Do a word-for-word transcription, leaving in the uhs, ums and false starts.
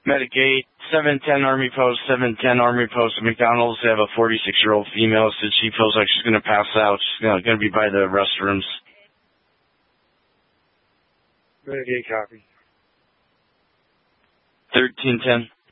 Medigate, seven ten Army Post, seven ten Army Post at McDonald's. They have a forty-six-year-old female. Said she feels like she's going to pass out. She's going to be by the restrooms. Medigate copy. thirteen ten.